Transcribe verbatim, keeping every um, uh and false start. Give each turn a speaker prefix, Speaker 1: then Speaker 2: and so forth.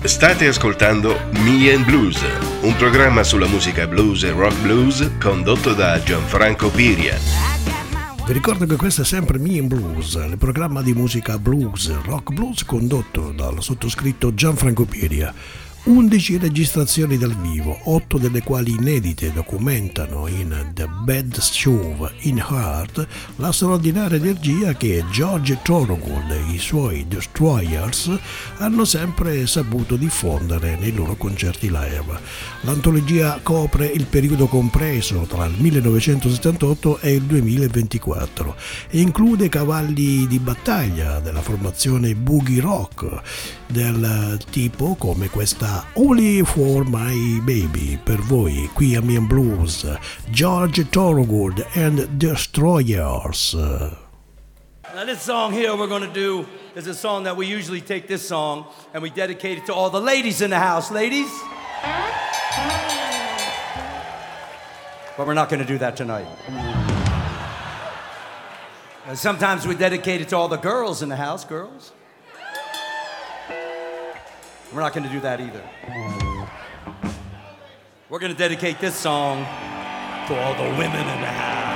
Speaker 1: State ascoltando Me and Blues, un programma sulla musica blues e rock blues condotto da Gianfranco Piria.
Speaker 2: Vi ricordo che questo è sempre Me and Blues, il programma di musica blues, rock blues condotto dal sottoscritto Gianfranco Piria. undici registrazioni dal vivo, otto delle quali inedite, documentano in The Bad Show in Heart la straordinaria energia che George Thorogood e i suoi Destroyers hanno sempre saputo diffondere nei loro concerti live. L'antologia copre il periodo compreso tra il millenovecentosettantotto e il duemilaventiquattro e include cavalli di battaglia della formazione boogie rock del tipo come questa Only for My Baby, per voi qui a Me and Blues, George Thorogood and Destroyers.
Speaker 3: Now this song here we're going to do is a song that we usually take this song and we dedicate it to all the ladies in the house. Ladies? But we're not going to do that tonight. And sometimes we dedicate it to all the girls in the house. Girls? We're not going to do that either. We're going to dedicate this song to all the women in the house.